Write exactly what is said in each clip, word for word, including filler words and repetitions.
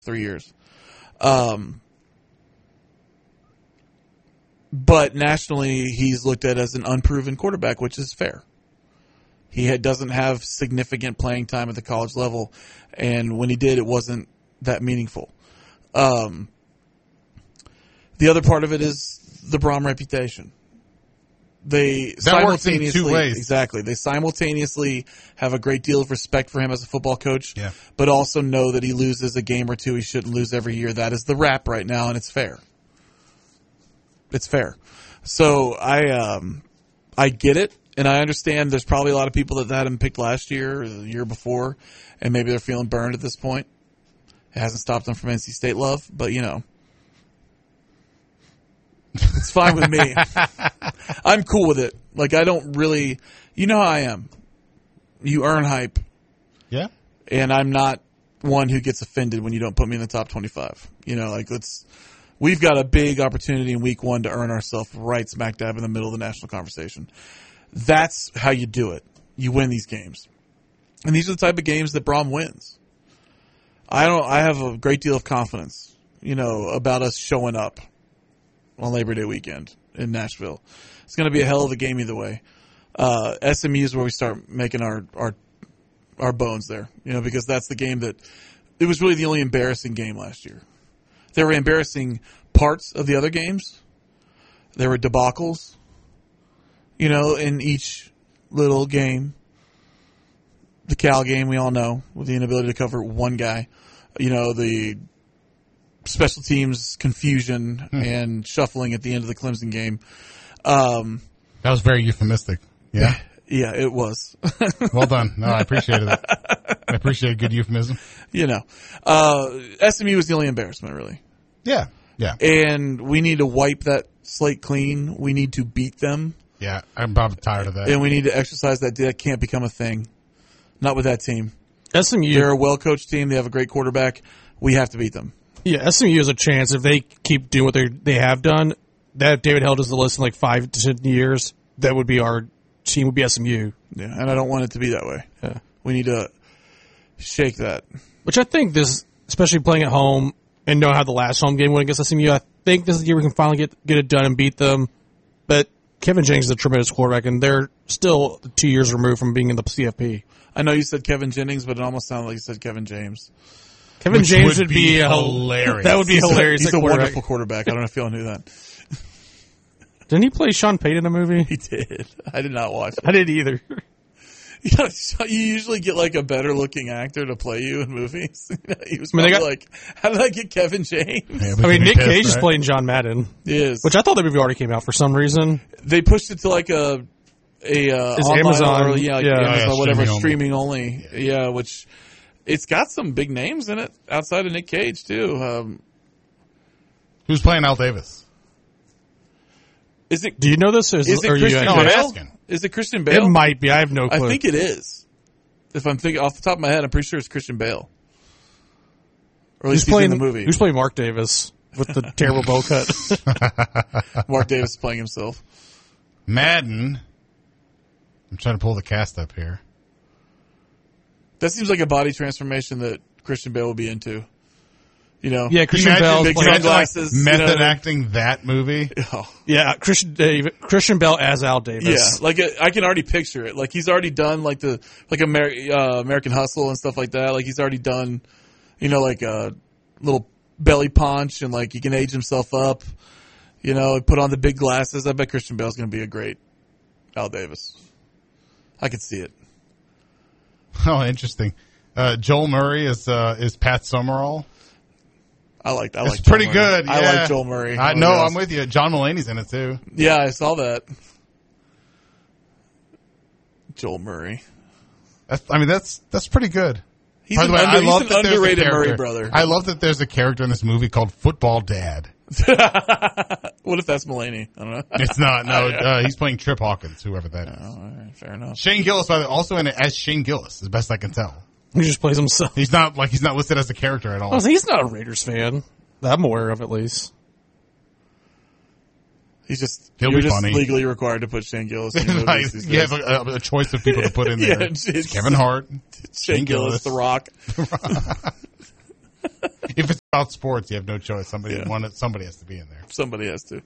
three years. Um, but nationally, he's looked at as an unproven quarterback, which is fair. He had, doesn't have significant playing time at the college level, and when he did, it wasn't that meaningful. Um, the other part of it is the Brohm reputation. They that simultaneously, works in two ways. Exactly. They simultaneously have a great deal of respect for him as a football coach, yeah. but also know that he loses a game or two he shouldn't lose every year. That is the rap right now, and it's fair. It's fair. So I um, I get it, and I understand there's probably a lot of people that had him picked last year or the year before, and maybe they're feeling burned at this point. It hasn't stopped them from N C State love, but, you know. It's fine with me. I'm cool with it. Like, I don't really – you know how I am. You earn hype. Yeah. And I'm not one who gets offended when you don't put me in the top twenty-five. You know, like, let's – we've got a big opportunity in week one to earn ourselves right smack dab in the middle of the national conversation. That's how you do it. You win these games. And these are the type of games that Brohm wins. I don't – I have a great deal of confidence, you know, about us showing up on Labor Day weekend in Nashville. It's going to be a hell of a game either way. Uh, S M U is where we start making our, our our bones there, you know, because that's the game that it was really the only embarrassing game last year. There were embarrassing parts of the other games. There were debacles, you know, in each little game. The Cal game, we all know, with the inability to cover one guy. You know, the special teams confusion hmm. and shuffling at the end of the Clemson game. Um, that was very euphemistic. Yeah. Yeah, it was. Well done. No, I appreciated it. I appreciate a good euphemism. You know, uh, S M U was the only embarrassment, really. Yeah. Yeah. And we need to wipe that slate clean. We need to beat them. Yeah. I'm about tired of that. And we need to exercise that. That can't become a thing. Not with that team. S M U. They're a well-coached team. They have a great quarterback. We have to beat them. Yeah, S M U has a chance if they keep doing what they they have done. That if David Held does the list in like five to ten years, that would be our team. Would be S M U. Yeah, and I don't want it to be that way. Yeah, we need to shake that. Which I think this, especially playing at home and knowing how the last home game went against S M U, I think this is the year we can finally get get it done and beat them. But Kevin Jennings is a tremendous quarterback, and they're still two years removed from being in the C F P. I know you said Kevin Jennings, but it almost sounded like you said Kevin James. Kevin Which James would would be, be a, hilarious. That would be he's hilarious. A, he's a wonderful quarterback. I don't know if y'all knew that. Didn't he play Sean Payton in a movie? He did. I did not watch it. I didn't either. You know, you usually get like a better looking actor to play you in movies. He was I mean, probably got, like, how did I get Kevin James? Yeah, I mean, Nick pissed, Cage right? is playing John Madden. He is. Which I thought the movie already came out for some reason. They pushed it to like a a uh, It's online Amazon. or, yeah, like Yeah. Amazon, Oh, yeah, whatever, streaming streaming only. Yeah. yeah, which it's got some big names in it outside of Nick Cage too. Um, Who's playing Al Davis? Is it? Do you know this? Or is, Is it or Christian you, No, I'm Bale? asking. Is it Christian Bale? It might be. I have no clue. I think it is. If I'm thinking off the top of my head, I'm pretty sure it's Christian Bale. Or at least who's he's playing in the movie. Who's playing Mark Davis with the terrible bow cut? Mark Davis is playing himself. Madden. I'm trying to pull the cast up here. That seems like a body transformation that Christian Bale will be into. You know, Yeah, Christian Imagine- Bell. big imagine, sunglasses, like, you method know. acting that movie. Oh, Yeah, Christian David, Christian Bell as Al Davis. yeah, like a, I can already picture it. Like he's already done like the like Amer- uh, American Hustle and stuff like that. Like he's already done, you know, like a little belly punch and like he can age himself up. You know, put on the big glasses. I bet Christian Bale's going to be a great Al Davis. I could see it. Oh, interesting. Uh, Joel Murray is uh, is Pat Summerall. I like. I It's like. Joel pretty Murray. good. I yeah. like Joel Murray. I Oh, know. yes. I'm with you. John Mulaney's in it too. Yeah, I saw that. Joel Murray. That's, I mean, that's that's pretty good. He's By an, the way, under, I love he's that an there's a underrated character- Murray brother. I love that there's a character in this movie called Football Dad. What if that's Mulaney? I don't know. It's not. No, uh, he's playing Trip Hawkins, whoever that is. Oh, all right, fair enough. Shane Gillis, by the way, also in it as Shane Gillis, as best I can tell. He just plays himself. He's not like he's not listed as a character at all. Well, he's not a Raiders fan. That I'm aware of, at least. He's just He'll you're be just funny. legally required to put Shane Gillis in your Like, movies these you days. have a, a choice of people to put in Yeah, there. it's- it's- Kevin Hart, Shane Shane Gillis, Gillis. The Rock. If it's about sports, you have no choice. Somebody Yeah. one, somebody has to be in there. Somebody has to.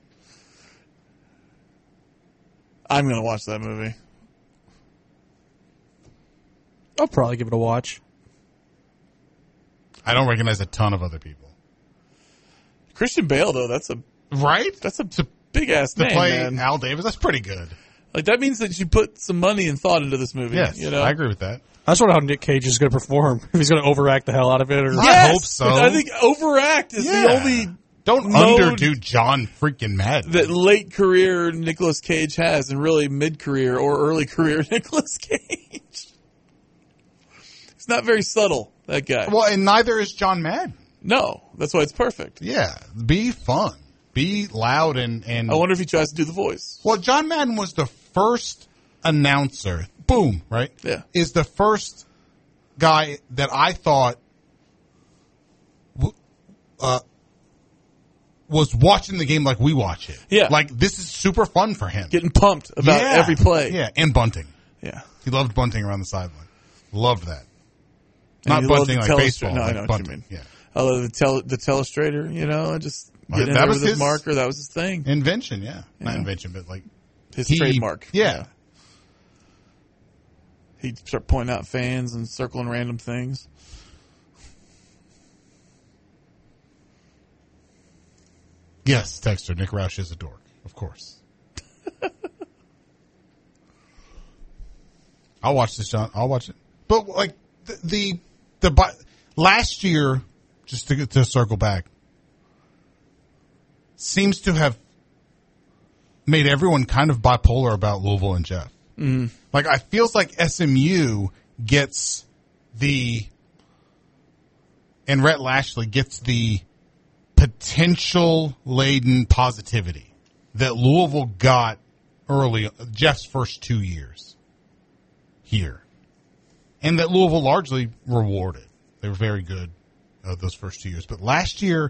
I'm going to watch that movie. I'll probably give it a watch. I don't recognize a ton of other people. Christian Bale, though, that's a Right? that's a to, big ass to name, play man. Al Davis, that's pretty good. Like that means that you put some money and thought into this movie. Yes, you know? I agree with that. I just wonder how Nick Cage is going to perform. If he's going to overact the hell out of it, or I Yes! hope so. I think overact is Yeah. the only Don't mode underdo John freaking Madden. that late career Nicolas Cage has, and really mid career or early career Nicolas Cage. He's not very subtle, that guy. Well, and neither is John Madden. No, that's why it's perfect. Yeah, be fun, be loud, and and. I wonder if he tries to do the voice. Well, John Madden was the first announcer. Boom, right? Yeah. Is the first guy that I thought w- uh, was watching the game like we watch it. Yeah. Like, this is super fun for him. Getting pumped about Yeah. every play. Yeah, and bunting. Yeah. He loved bunting around the sideline. Loved that. And Not he loved bunting the like telestra- baseball. No, I like know what bunting. you mean. Yeah. Although the tel- the telestrator, you know, just Well, getting in that there was with his his- marker, that was his thing. Invention, yeah. Not Yeah. invention, but like His he- trademark. Yeah. He'd start pointing out fans and circling random things. Yes, Texter, Nick Roush is a dork, of course. I'll watch this, John. I'll watch it. But like the the, the bi- last year, just to to circle back, seems to have made everyone kind of bipolar about Louisville and Jeff. Mm. Like, I feels like S M U gets the, and Rhett Lashley gets the potential laden positivity that Louisville got early, Jeff's first two years here, and that Louisville largely rewarded. They were very good uh, those first two years, but last year,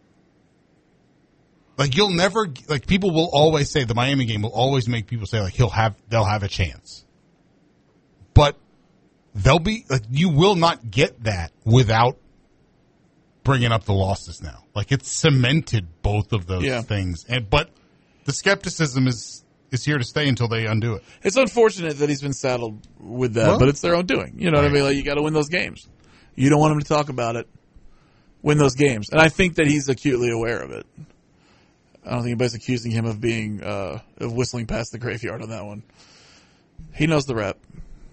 like, you'll never, like, people will always say, the Miami game will always make people say, like, he'll have, they'll have a chance. But they'll be, like, you will not get that without bringing up the losses now. Like, it's cemented both of those Yeah. things. And, but the skepticism is, is here to stay until they undo it. It's unfortunate that he's been saddled with that, Well, but it's their own doing. You know what I right. mean? Like, you got to win those games. You don't want him to talk about it. Win those games. And I think that he's acutely aware of it. I don't think anybody's accusing him of being, uh, of whistling past the graveyard on that one. He knows the rep.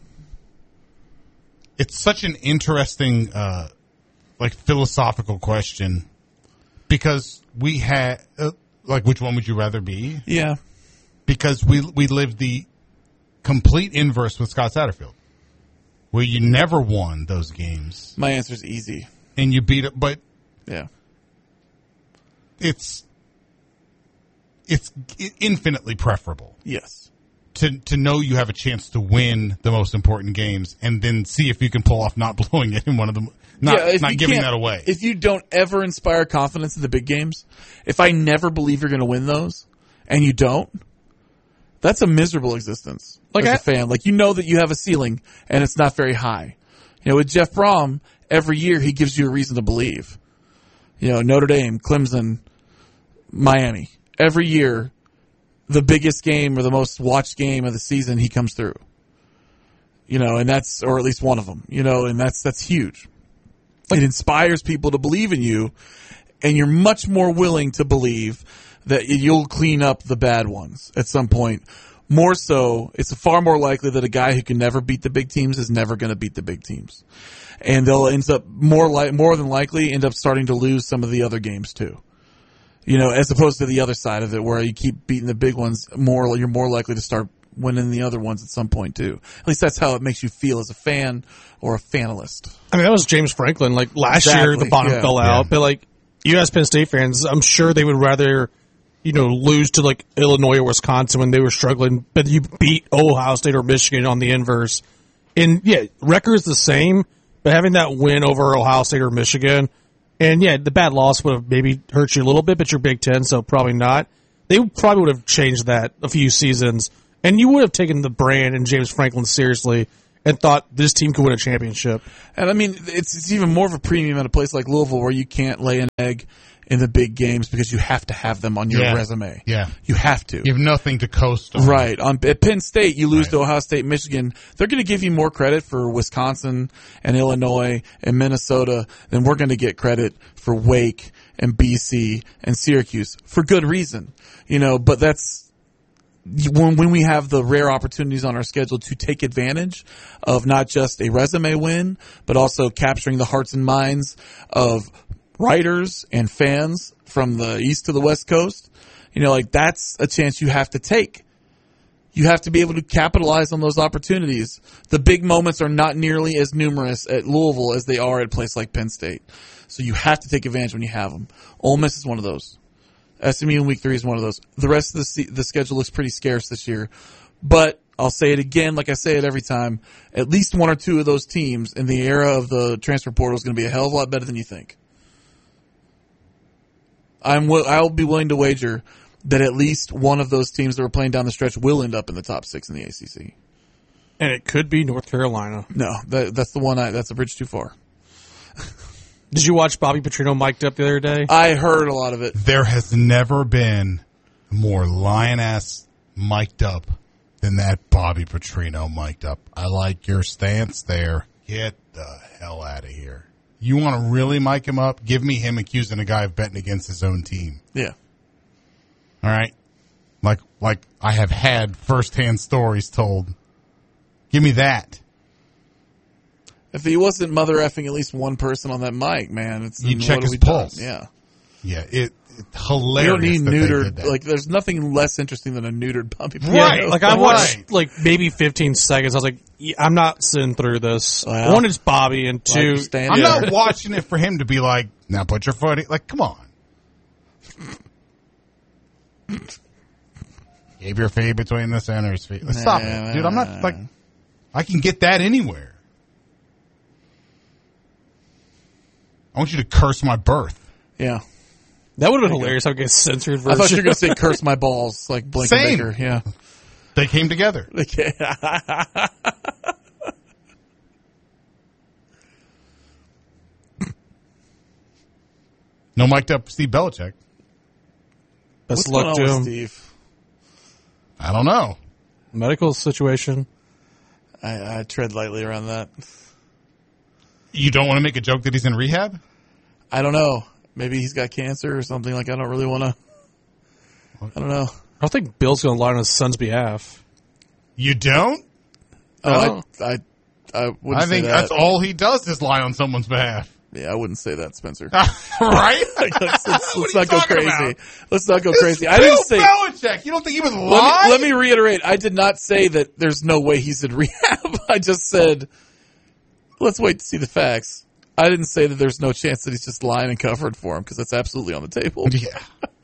It's such an interesting, uh, like, philosophical question, because we had, uh, like, which one would you rather be? Yeah. Because we we lived the complete inverse with Scott Satterfield, where you never won those games My answer's easy. and you beat it, but Yeah. it's it's infinitely preferable Yes. to to know you have a chance to win the most important games and then see if you can pull off not blowing it in one of them, not Yeah, if not you giving can't- that away. If you don't ever inspire confidence in the big games, if I never believe you're going to win those, and you don't, that's a miserable existence. Like as a I- fan, like, you know that you have a ceiling and it's not very high. You know, with Jeff Brom, every year he gives you a reason to believe. You know, Notre Dame, Clemson, Miami. Every year, the biggest game or the most watched game of the season, he comes through. You know, and that's, or at least one of them. You know, and that's that's huge. It inspires people to believe in you, and you're much more willing to believe that you'll clean up the bad ones at some point. More so, it's far more likely that a guy who can never beat the big teams is never going to beat the big teams. And they'll end up more like, more than likely end up starting to lose some of the other games too. You know, as opposed to the other side of it where you keep beating the big ones, more, you're more likely to start winning the other ones at some point too. At least that's how it makes you feel as a fan or a fanalist. I mean, that was James Franklin. Like, last Exactly, year, the bottom yeah. fell out. Yeah. But, like, you as Penn State fans, I'm sure they would rather, you know, lose to, like, Illinois or Wisconsin when they were struggling, but you beat Ohio State or Michigan on the inverse. And, yeah, record's the same, but having that win over Ohio State or Michigan, and, yeah, the bad loss would have maybe hurt you a little bit, but you're Big Ten, so probably not. They probably would have changed that a few seasons, and you would have taken the brand and James Franklin seriously and thought this team could win a championship. And I mean, it's, it's even more of a premium at a place like Louisville where you can't lay an egg in the big games because you have to have them on your Yeah. resume. Yeah. You have to. You have nothing to coast on. Right. On, at Penn State, you lose Right. to Ohio State, Michigan. They're going to give you more credit for Wisconsin and Illinois and Minnesota than we're going to get credit for Wake and B C and Syracuse for good reason. You know, but that's when, when we have the rare opportunities on our schedule to take advantage of not just a resume win, but also capturing the hearts and minds of writers and fans from the East to the West Coast. You know, like that's a chance you have to take. You have to be able to capitalize on those opportunities. The big moments are not nearly as numerous at Louisville as they are at a place like Penn State. So you have to take advantage when you have them. Ole Miss is one of those. S M U in week three is one of those. The rest of the se- the schedule looks pretty scarce this year. But I'll say it again, like I say it every time, at least one or two of those teams in the era of the transfer portal is going to be a hell of a lot better than you think. I'm wi- I'll be willing to wager that at least one of those teams that are playing down the stretch will end up in the top six in the A C C. And it could be North Carolina. No, that, that's the one. I, that's a bridge too far. Did you watch Bobby Petrino mic'd up the other day? I heard a lot of it. There has never been more lion-ass mic'd up than that Bobby Petrino mic'd up. I like your stance there. Get the hell out of here. You want to really mic him up? Give me him accusing a guy of betting against his own team. Yeah. All right? Like, like I have had firsthand stories told. Give me that. If he wasn't mother effing at least one person on that mic, man, it's You then check what his have we done? pulse. Yeah. Yeah, it, it's We hilarious. don't need that they did neutered. that. Like, there's nothing less interesting than a neutered Bobby Petrino. Right, Like I Right. watched like maybe fifteen seconds. I was like, yeah, I'm not sitting through this. Well, One, it's Bobby, and I two, understand. I'm Yeah. not watching it for him to be like, now put your foot in. Like, come on. Keep your feet between the center's feet. Like, Stop it. Dude, I'm not like, I can get that anywhere. I want you to curse my birth. Yeah. that would have been hilarious. I'd get censored version. I thought you were going to say curse my balls like Blake and Same. Baker. Yeah. They came together. Okay. No mic'd up Steve Belichick. Best What's of luck going to on him. with Steve? I don't know. Medical situation. I, I tread lightly around that. You don't want to make a joke that he's in rehab? I don't know. Maybe he's got cancer or something. Like I don't really want to. I don't know. I don't think Bill's going to lie on his son's behalf. You don't? Oh, I, I, I wouldn't I say think that. that's all he does is lie on someone's behalf. Yeah, I wouldn't say that, Spencer. Right? Like, let's let's, What let's are you not go talking crazy. about? Let's not go It's crazy. I Bill didn't say. Belichick. You don't think he would Let lie? me, let me reiterate. I did not say that there's no way he's in rehab. I just said, let's wait to see the facts. I didn't say that there's no chance that he's just lying and covering for him because that's absolutely on the table. Yeah.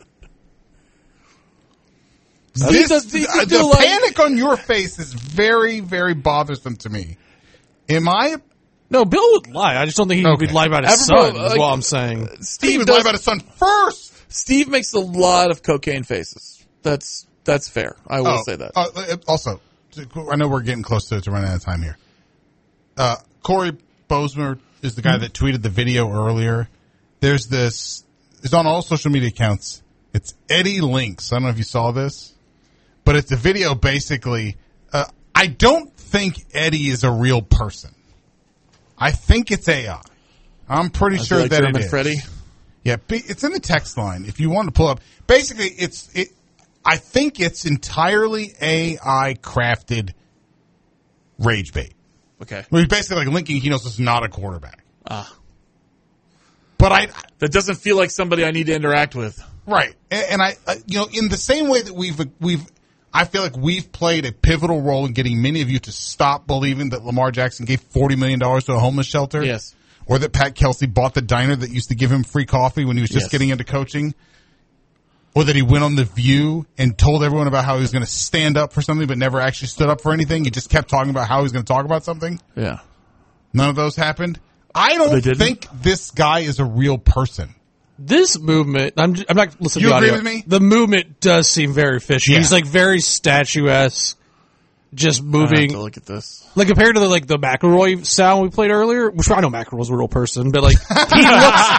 Steve This, does- he uh, could do the like- panic on your face is very, very bothersome to me. Am I? No, Bill would lie. I just don't think he Okay. would lie about his Everyone- son, is like- what I'm saying. Steve Steve would lie does, about his son first. Steve makes a lot of cocaine faces. That's that's fair. I will Oh, say that. uh, uh, also, I know we're getting close to, to running out of time here. Uh, Corey Bosmer is the guy that tweeted the video earlier. There's this, it's on all social media accounts. It's Eddie Links. I don't know if you saw this, but it's a video basically. Uh, I don't think Eddie is a real person. I think it's A I. I'm pretty Is it sure like that German it is. Freddy? Yeah, be- it's in the text line. If you want to pull up, basically, it's it. I think it's entirely A I crafted rage bait. Okay. Where he's basically like linking he knows it's not a quarterback. Ah. But I, That doesn't feel like somebody I need to interact with. right, and, and I, uh, you know, in the same way that we've we've, I feel like we've played a pivotal role in getting many of you to stop believing that Lamar Jackson gave forty million dollars to a homeless shelter. Yes. Or that Pat Kelsey bought the diner that used to give him free coffee when he was just Yes. getting into coaching. Or that he went on The View and told everyone about how he was going to stand up for something but never actually stood up for anything. He just kept talking about how he was going to talk about something. Yeah. None of those happened. I They don't didn't? think this guy is a real person. This movement, I'm, I'm not listening You to the agree audio. with me? The movement does seem very fishy. Yeah. He's like very statuesque. just I have moving. to look at this. Like compared to the like the McElroy sound we played earlier, which I know McElroy's a real person, but like he looks